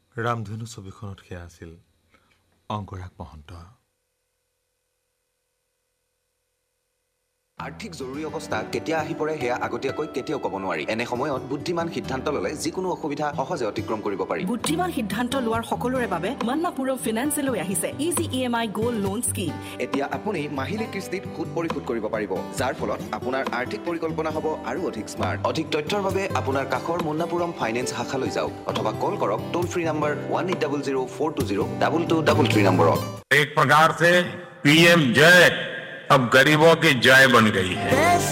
ৰামধেনু ছবিখনত সেয়া আছিল অংগৰাগ মহন্ত। আৰ্থিক জৰুৰী অৱস্থা কেতিয়া আহি পৰে সেয়া আগতীয়াকৈ কেতিয়াও ক'ব নোৱাৰি। এনে সময়ত বুদ্ধিমান সিদ্ধান্ত ল'লে যিকোনো অসুবিধা সহজে অতিক্ৰম কৰিব পাৰি। বুদ্ধিমান সিদ্ধান্ত লোৱাৰ সকলোৰে বাবে মন্নাপুৰম ফিনান্সে লৈ আহিছে easy EMI gold loan scheme. এতিয়া আপুনি মাহিলী কিস্তিত সুদ পৰিশোধ কৰিব পাৰিব, যাৰ ফলত আপোনাৰ আৰ্থিক পৰিকল্পনা হ'ব আৰু অধিক স্মাৰ্ট। অধিক তথ্যৰ বাবে আপোনাৰ কাষৰ মন্নাপুৰম ফাইনেন্স শাখালৈ যাওক অথবা কল কৰক টোল ফ্ৰী নম্বৰ 1800-420-2233 নম্বৰত। एक प्रकार से PM जय अब गरीबों की जय बन गई है।